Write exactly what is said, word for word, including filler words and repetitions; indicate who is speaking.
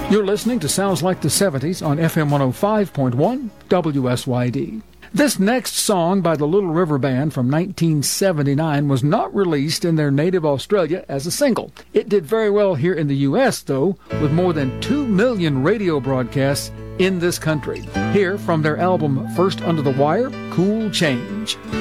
Speaker 1: You're listening to Sounds Like the seventies on F M one oh five point one W S Y D. This next song by the Little River Band from nineteen seventy-nine was not released in their native Australia as a single. It did very well here in the U S, though, with more than two million radio broadcasts in this country. Here, from their album First Under the Wire, Cool Change.